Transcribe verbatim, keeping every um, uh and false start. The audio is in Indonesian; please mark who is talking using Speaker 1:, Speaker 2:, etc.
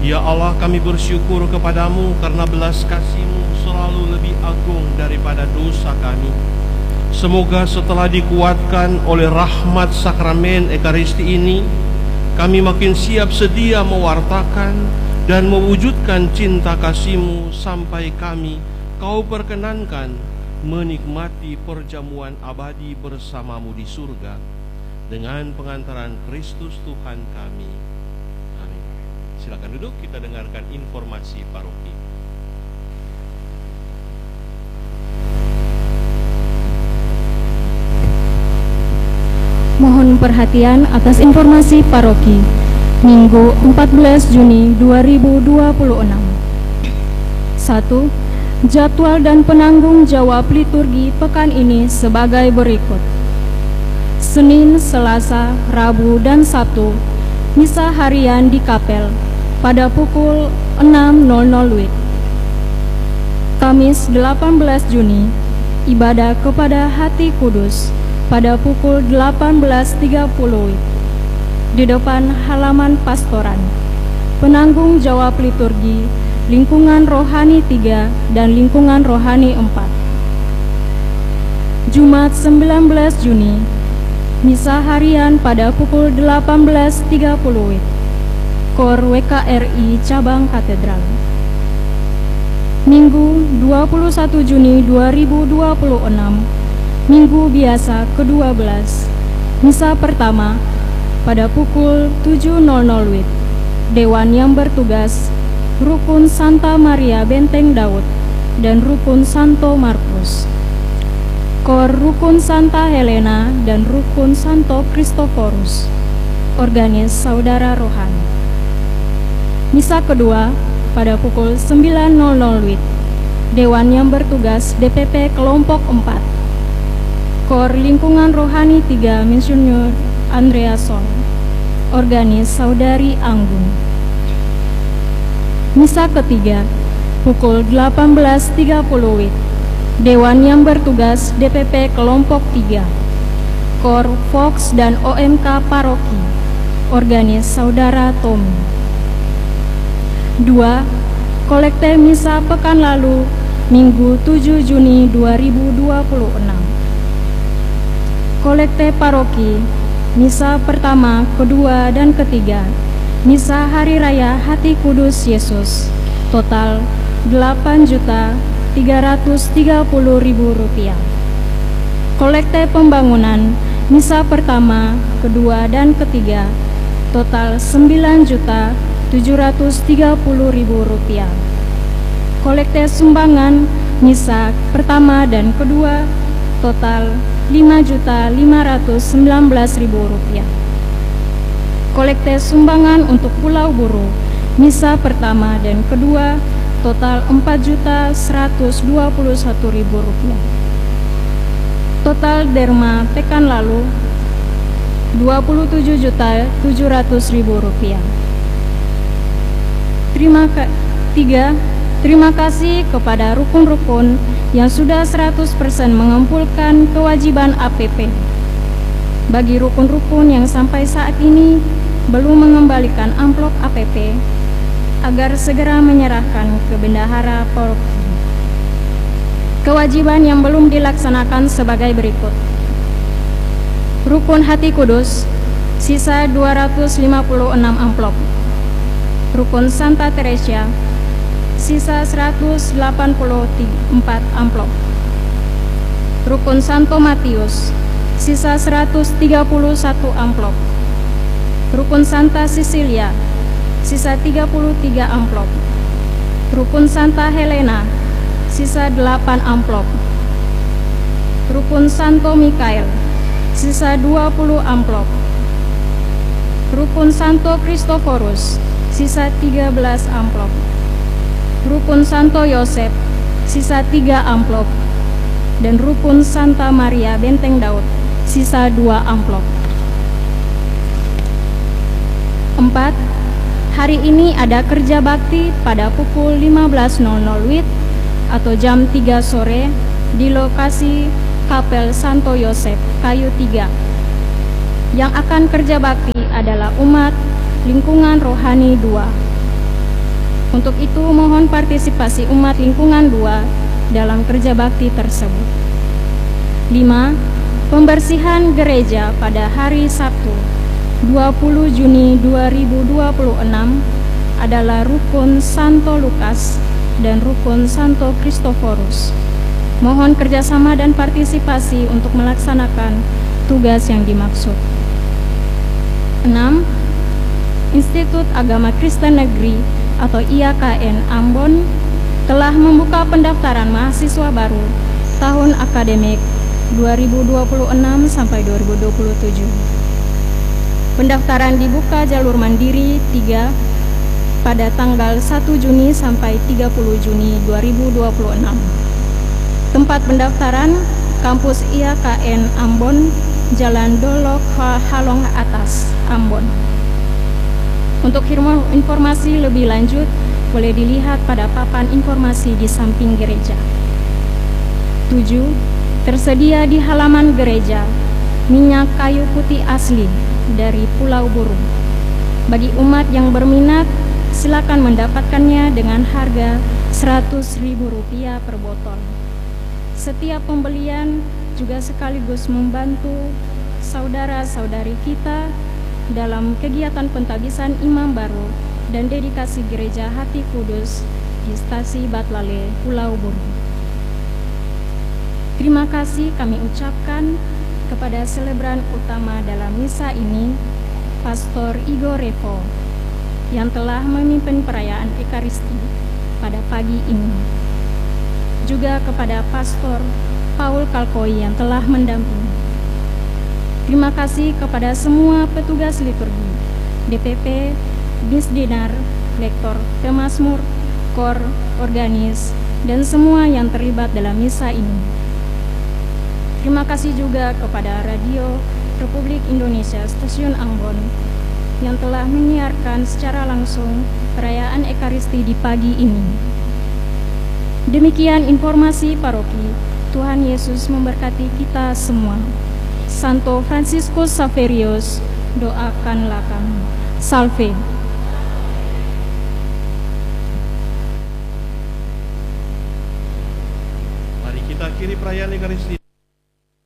Speaker 1: Ya Allah, kami bersyukur kepadamu karena belas kasih-Mu selalu lebih agung daripada dosa kami. Semoga setelah dikuatkan oleh rahmat sakramen Ekaristi ini, kami makin siap sedia mewartakan dan mewujudkan cinta kasih-Mu sampai kami Kau perkenankan menikmati perjamuan abadi bersama-Mu di surga dengan pengantaran Kristus Tuhan kami. Amin. Silakan duduk, kita dengarkan informasi paroki.
Speaker 2: Mohon perhatian atas informasi paroki Minggu empat belas Juni dua ribu dua puluh enam. satu. Jadwal dan penanggung jawab liturgi pekan ini sebagai berikut. Senin, Selasa, Rabu, dan Sabtu, misa harian di kapel pada pukul enam nol nol W I B. Kamis delapan belas Juni, ibadah kepada Hati Kudus pada pukul delapan belas tiga puluh W I B di depan halaman pastoran. Penanggung jawab liturgi lingkungan rohani tiga dan lingkungan rohani empat. Jumat sembilan belas Juni, misa harian pada pukul delapan belas tiga puluh W I B, Kor W K R I Cabang Katedral. Minggu dua puluh satu Juni dua ribu dua puluh enam, Minggu biasa kedua belas, misa pertama pada pukul tujuh nol nol W I B, Dewan yang bertugas Rukun Santa Maria Benteng Daud dan Rukun Santo Markus, Kor Rukun Santa Helena dan Rukun Santo Kristoforus, Organis Saudara Rohani. Misa kedua pada pukul sembilan nol nol W I B, Dewan yang bertugas D P P Kelompok empat, Kor Lingkungan Rohani tiga Misionur Andreason, Organis Saudari Anggun. Misa ketiga pukul delapan belas tiga puluh W I B, Dewan yang bertugas D P P Kelompok tiga, Kor Fox dan O M K Paroki, Organis Saudara Tommy. dua. Kolekte misa pekan lalu Minggu tujuh Juni dua ribu dua puluh enam. Kolekte paroki misa pertama, kedua, dan ketiga misa Hari Raya Hati Kudus Yesus, total delapan juta tiga ratus tiga puluh ribu rupiah. Kolekte pembangunan misa pertama, kedua, dan ketiga, total sembilan juta tujuh ratus tiga puluh ribu rupiah. Kolekte sumbangan misa pertama dan kedua, total lima juta lima ratus sembilan belas ribu rupiah. Kolekte sumbangan untuk Pulau Buru, misa pertama dan kedua, total empat juta seratus dua puluh satu ribu rupiah. Total derma pekan lalu, dua puluh tujuh juta tujuh ratus ribu rupiah. Terima kasih. Tiga, terima kasih kepada rukun-rukun yang sudah seratus persen mengumpulkan kewajiban A P P. Bagi rukun-rukun yang sampai saat ini belum mengembalikan amplop A P P, agar segera menyerahkan ke bendahara paroki. Kewajiban yang belum dilaksanakan sebagai berikut. Rukun Hati Kudus, sisa dua ratus lima puluh enam amplop. Rukun Santa Teresia, sisa seratus delapan puluh empat amplop. Rukun Santo Matius, sisa seratus tiga puluh satu amplop. Rukun Santa Cecilia, sisa tiga puluh tiga amplop. Rukun Santa Helena, sisa delapan amplop. Rukun Santo Mikael, sisa dua puluh amplop. Rukun Santo Kristoforus, sisa tiga belas amplop. Rukun Santo Yosef, sisa tiga amplop. Dan Rukun Santa Maria Benteng Daud, sisa dua amplop. Empat, hari ini ada kerja bakti pada pukul lima belas nol nol W I B atau jam tiga sore di lokasi Kapel Santo Yosef, Kayu tiga. Yang akan kerja bakti adalah umat lingkungan rohani dua, Untuk itu mohon partisipasi umat lingkungan dua dalam kerja bakti tersebut. lima. Pembersihan gereja pada hari Sabtu dua puluh Juni dua ribu dua puluh enam adalah rukun Santo Lukas dan rukun Santo Kristoforus. Mohon kerjasama dan partisipasi untuk melaksanakan tugas yang dimaksud. enam. Institut Agama Kristen Negeri atau I A K N Ambon telah membuka pendaftaran mahasiswa baru tahun akademik dua ribu dua puluh enam sampai dua ribu dua puluh tujuh. Pendaftaran dibuka jalur mandiri tiga pada tanggal satu Juni sampai tiga puluh Juni dua ribu dua puluh enam. Tempat pendaftaran kampus I A K N Ambon, Jalan Dolok Halong Atas, Ambon. Untuk informasi lebih lanjut, boleh dilihat pada papan informasi di samping gereja. tujuh. Tersedia di halaman gereja minyak kayu putih asli dari Pulau Burung. Bagi umat yang berminat, silakan mendapatkannya dengan harga seratus ribu rupiah per botol. Setiap pembelian juga sekaligus membantu saudara-saudari kita dalam kegiatan pentabisan imam baru dan dedikasi gereja Hati Kudus di Stasi Batlale, Pulau Burung. Terima kasih kami ucapkan kepada selebran utama dalam misa ini, Pastor Igor Revo, yang telah memimpin perayaan Ekaristi pada pagi ini. Juga kepada Pastor Paul Kalkoi yang telah mendampingi. Terima kasih kepada semua petugas liturgi, D P P, Bisdinar, Lektor, Pemasmur, Kor, Organis, dan semua yang terlibat dalam misa ini. Terima kasih juga kepada Radio Republik Indonesia Stasiun Ambon yang telah menyiarkan secara langsung perayaan Ekaristi di pagi ini. Demikian informasi paroki. Tuhan Yesus memberkati kita semua. Santo Fransiskus Xaverius, doakanlah kami. Salve.
Speaker 1: Mari kita akhiri perayaan Ekaristi.